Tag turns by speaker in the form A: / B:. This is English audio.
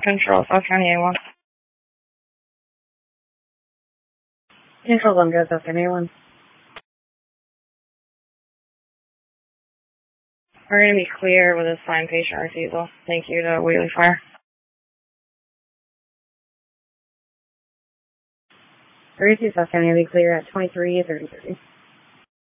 A: Control, South County A1.
B: Control, I'm good, South County A1.
A: We're going to be clear with a signed patient refusal. Thank you to Wheatley Fire.
B: Emergency South County will be clear at 23:30.